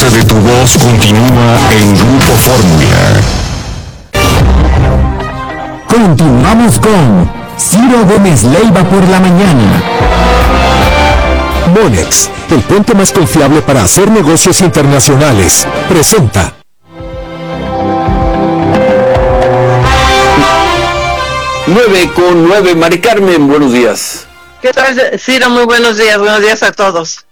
alcance de tu voz continúa en Grupo Fórmula. Continuamos con Ciro Gómez Leiva por la mañana. Monex, el puente más confiable para hacer negocios internacionales, presenta. Nueve con 9, Mari Carmen, buenos días. ¿Qué tal, Ciro? Muy buenos días a todos.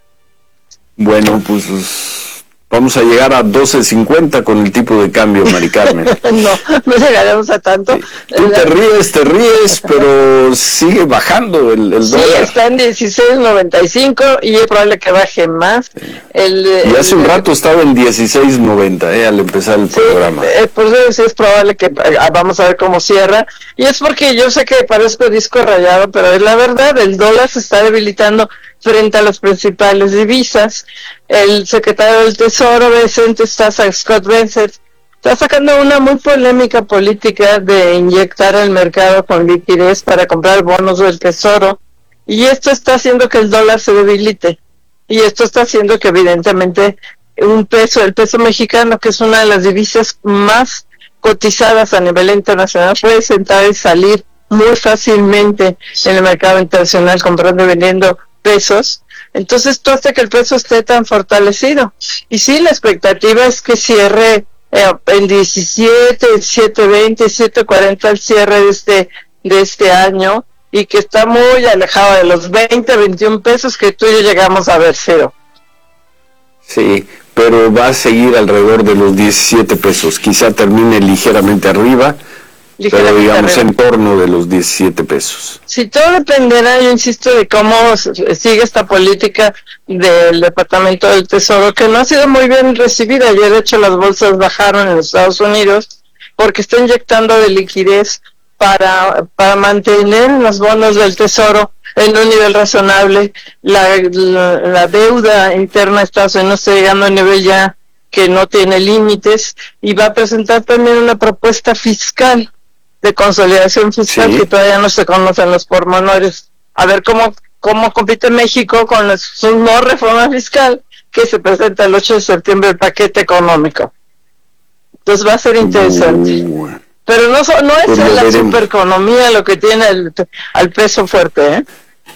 Bueno, pues vamos a llegar a 12.50 con el tipo de cambio, Mari Carmen. no llegaremos a tanto. Tú te ríes, pero sigue bajando el dólar. Sí, está en 16.95 y es probable que baje más. Y hace un rato estaba en 16.90, al empezar el programa. Pues sí, es probable que vamos a ver cómo cierra. Y es porque yo sé que parezco disco rayado, pero es la verdad, el dólar se está debilitando frente a las principales divisas. El secretario del Tesoro, Scott Bessent, está sacando una muy polémica política de inyectar el mercado con liquidez para comprar bonos del Tesoro, y esto está haciendo que el dólar se debilite, y esto está haciendo que evidentemente el peso mexicano, que es una de las divisas más cotizadas a nivel internacional, puede sentar y salir muy fácilmente en el mercado internacional comprando y vendiendo pesos. Entonces esto hace que el peso esté tan fortalecido, y sí, la expectativa es que cierre en 17, 7.20, 7.40 el cierre de este año, y que está muy alejado de los 20, 21 pesos que tú y yo llegamos a ver, Ciro. Sí, pero va a seguir alrededor de los 17 pesos, quizá termine ligeramente arriba, pero digamos en torno de los 17 pesos. Sí, todo dependerá, yo insisto, de cómo sigue esta política del Departamento del Tesoro, que no ha sido muy bien recibida. Ayer, de hecho, las bolsas bajaron en los Estados Unidos porque está inyectando de liquidez para mantener los bonos del Tesoro en un nivel razonable. La deuda interna de Estados Unidos está llegando a un nivel ya que no tiene límites, y va a presentar también una propuesta fiscal de consolidación fiscal, sí, que todavía no se conocen los pormenores. A ver cómo compite México con su no reforma fiscal que se presenta el 8 de septiembre, el paquete económico. Entonces va a ser interesante. Pero no es la supereconomía lo que tiene al peso fuerte, ¿eh?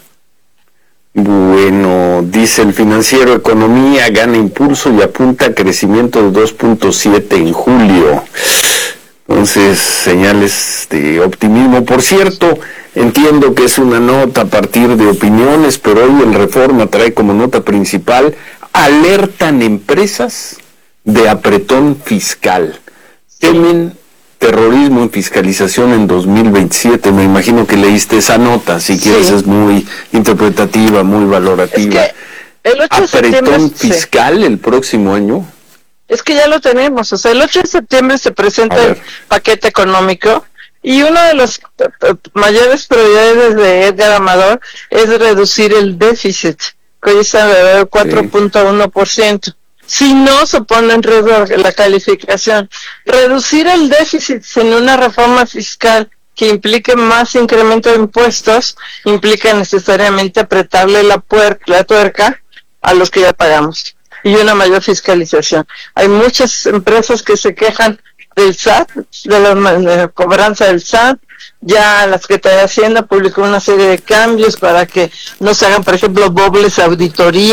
Bueno, dice el Financiero: economía gana impulso y apunta a crecimiento de 2.7 en julio. Entonces, señales de optimismo. Por cierto, entiendo que es una nota a partir de opiniones, pero hoy el Reforma trae como nota principal: alertan empresas de apretón fiscal. Temen terrorismo en fiscalización en 2027. Me imagino que leíste esa nota, si quieres, es muy interpretativa, muy valorativa. Es que el 8 de apretón fiscal el próximo año. Es que ya lo tenemos, o sea, el 8 de septiembre se presenta el paquete económico, y una de las mayores prioridades de Edgar Amador es reducir el déficit, que hoy está de 4.1%. Si no, se pone en riesgo la calificación. Reducir el déficit sin una reforma fiscal que implique más incremento de impuestos implica necesariamente apretarle la tuerca a los que ya pagamos, y una mayor fiscalización. Hay muchas empresas que se quejan del SAT, de la cobranza del SAT. Ya la Secretaría de Hacienda publicó una serie de cambios para que no se hagan, por ejemplo, dobles auditorías